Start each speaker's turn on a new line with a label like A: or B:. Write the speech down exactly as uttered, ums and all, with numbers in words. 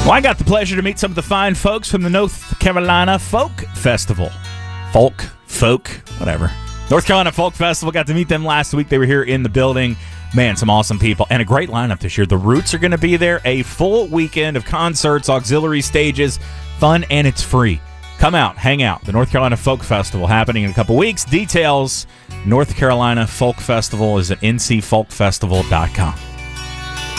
A: Well, I got the pleasure to meet some of the fine folks from the North Carolina Folk Festival. Folk, folk, whatever. North Carolina Folk Festival. Got to meet them last week. They were here in the building. Man, some awesome people. And a great lineup this year. The Roots are going to be there. A full weekend of concerts, auxiliary stages, fun, and it's free. Come out, hang out. The North Carolina Folk Festival happening in a couple weeks. Details, North Carolina Folk Festival is at n c folk festival dot com.